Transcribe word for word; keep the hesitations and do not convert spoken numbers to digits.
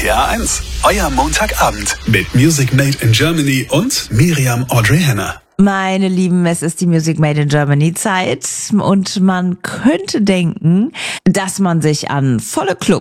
R T R eins, euer Montagabend mit Music Made in Germany und Miriam Audrey Henner. Meine Lieben, es ist die Music Made in Germany Zeit und man könnte denken, dass man sich an volle Clubs